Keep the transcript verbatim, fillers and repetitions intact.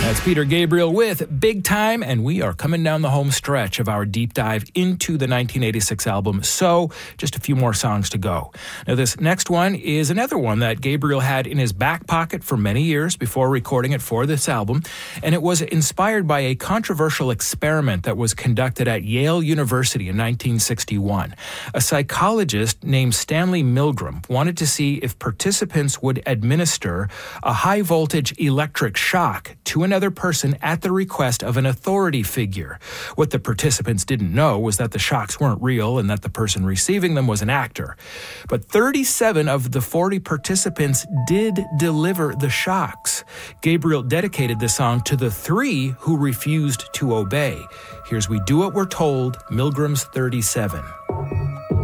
That's Peter Gabriel with Big Time, and we are coming down the home stretch of our deep dive into the nineteen eighty-six album, So. Just a few more songs to go. Now, this next one is another one that Gabriel had in his back pocket for many years before recording it for this album, and it was inspired by a controversial experiment that was conducted at Yale University in nineteen sixty-one. A psychologist named Stanley Milgram wanted to see if participants would administer a high-voltage electric shock to another person at the request of an authority figure. What the participants didn't know was that the shocks weren't real and that the person receiving them was an actor. But thirty-seven of the forty participants did deliver the shocks. Gabriel dedicated the song to the three who refused to obey. Here's We Do What We're Told, Milgram's thirty-seven.